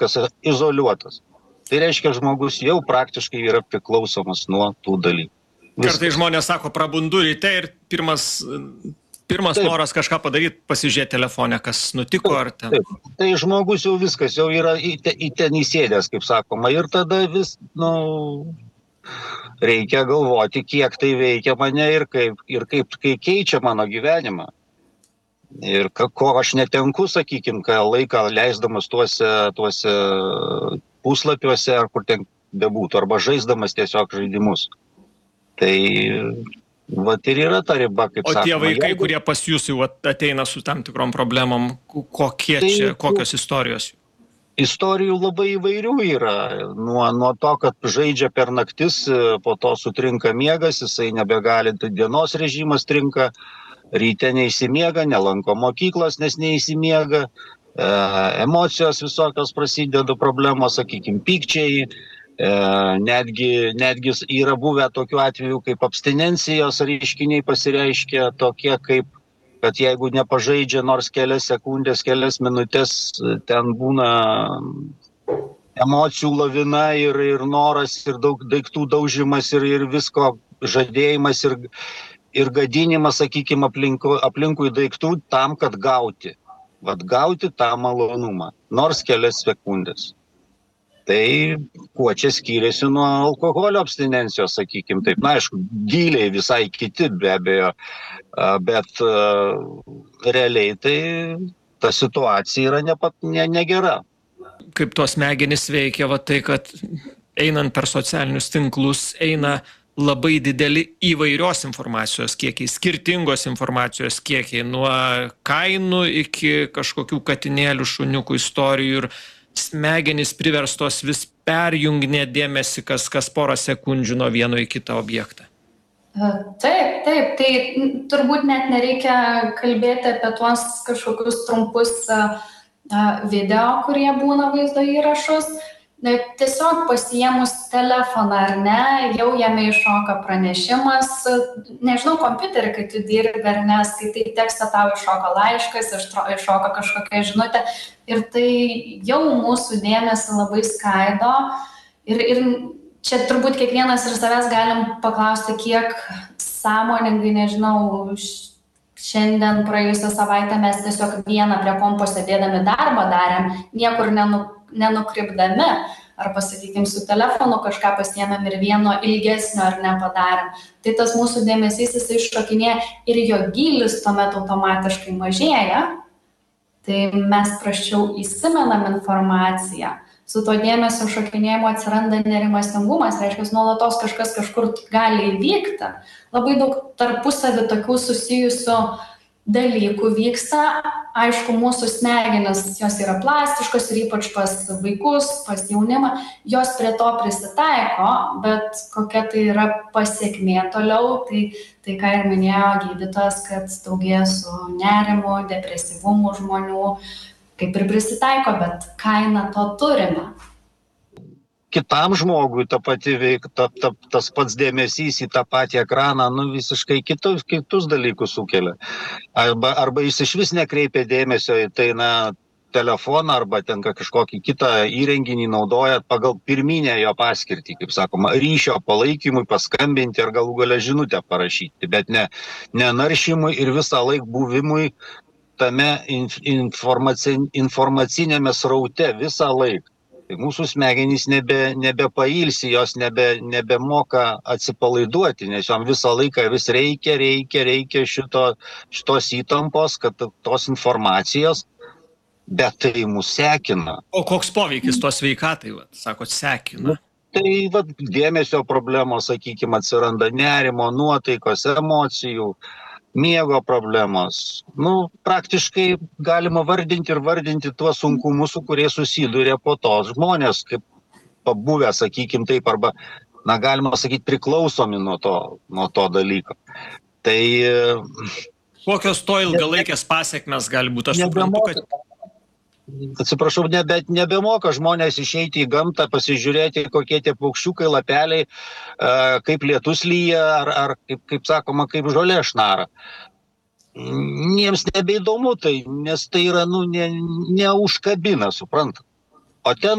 kas izoliuotas. Tai reiškia, žmogus jau praktiškai yra priklausomas nuo tų dalykų. Kartai žmonės sako, prabundu ryte ir pirmas noras kažką padaryti, pasižiūrėti telefonę, kas nutiko ar ten. Taip. Tai žmogus jau viskas, jau yra į ten įsėdęs, kaip sakoma. Ir tada reikia galvoti, kiek tai veikia mane ir kaip keičia mano gyvenimą. Ir ko aš netenku, sakykime, laiką leisdamas tuose puslapiuose, ar kur ten bebūtų, arba žaisdamas tiesiog žaidimus. Tai vat ir yra ta riba, kaip sakoma. O tie vaikai, kurie pas jūs jau ateina su tam tikrom problemom, kokios istorijos? Istorijų labai įvairių yra. Nuo to, kad žaidžia per naktis, po to sutrinka miegas, jisai nebegali, dienos režimas trinka, ryte neįsimiega, nelanko mokyklos, nes neįsimiega, emocijos visokios prasideda problemos, sakykime, pykčiai, netgi yra buvę tokių atvejų, kaip abstinencijos reiškiniai pasireiškia tokie, kaip kad jeigu nepažaidžia nors kelias sekundės, kelias minutės, ten būna emocijų lavina ir noras, ir daug daiktų daužimas, ir visko žadėjimas, ir gadinimas, sakykime, aplinkui daiktų tam, kad gauti tą malonumą, nors kelias sekundės. Tai kuo čia skiriasi nuo alkoholio abstinencijos, sakykime, taip, aišku, gyliai visai kiti be abejo, bet realiai tai ta situacija yra negera. Kaip tos smegenys veikia, tai kad einant per socialinius tinklus eina labai dideli įvairios informacijos kiekiai, skirtingos informacijos kiekiai, nuo kainų iki kažkokių katinėlių, šuniukų istorijų, ir smegenys priverstos vis perjunginėti dėmesį kas porą sekundžių nuo vieno į kitą objektą. Taip, tai turbūt net nereikia kalbėti apie tuos kažkokius trumpus video, kurie būna vaizdo įrašus. Tiesiog pasiėmus telefoną, ar ne, jau jame iššoka pranešimas, nežinau, kompiuterį, kai tu dirbi, ar ne, skaitai tekstą, tau iššoka laiškas, iššoka kažkokia žinutė, ir tai jau mūsų dėmesį labai skaido, ir čia turbūt kiekvienas ir savęs galim paklausti, kiek sąmoningai, nežinau, šiandien praėjusią savaitę mes tiesiog vieną prie kompo sėdėdami darbą darėm, niekur nenukrypdami, arba, sakykime, su telefonu kažką pasiėmėm ir vieno ilgesnio ar nepadarėm. Tai tas mūsų dėmesys jisai iššokinėja ir jo gylis tuomet automatiškai mažėja, tai mes prasčiau įsimenam informaciją. Su to dėmesio šokinėjimu atsiranda nerimastingumas, reiškia, nuolatos kažkas kažkur gali įvykti. Labai daug tarpusavį tokių susijusių dalykų vyksta. Aišku, mūsų smegenis, jos yra plastiškos ir ypač pas vaikus, pas jaunimą, jos prie to prisitaiko, bet kokia tai yra pasekmė toliau, tai ką ir minėjo gydytojas, kad daugėja su nerimu, depresyvumu žmonių, kaip ir prisitaiko, bet kainą to turime. Kitam žmogui tas pats dėmesys į tą patį ekraną visiškai kitus dalykus sukelia. Arba jis iš vis nekreipia dėmesio į tai, telefoną arba ten kažkokį kitą įrenginį naudoja pagal pirminę jo paskirtį, kaip sakoma, ryšio palaikymui, paskambinti ar galų gale žinutę parašyti, bet ne naršymui ir visą laik buvimui tame informacinėme sraute visą laiką. Tai mūsų smegenys nebepailsi, jos nebemoka atsipalaiduoti, nes jom visą laiką vis reikia šitos įtampos, kad tos informacijos, bet tai mus sekina. O koks poveikis tos sveikatai, sakot, sekina? Tai dėmesio problemos, sakykime, atsiranda nerimo, nuotaikos, emocijų, miego problemos. Praktiškai galima vardinti tuos sunkumus, su kurie susiduria po to žmonės, kaip pabuvę, sakykime taip, arba, galima sakyti, priklausomi nuo to dalyko. Tai... Kokios to ilgalaikės pasekmės gali būti? Aš suprantu, kad... Atsiprašau, nebemoka žmonės išeiti į gamtą, pasižiūrėti, kokie tie paukščiukai, lapeliai, kaip lietus lyja, ar kaip sakoma, kaip žolė šnara. Jiems nebeįdomu tai, nes tai yra, neužkabina, suprantat. o ten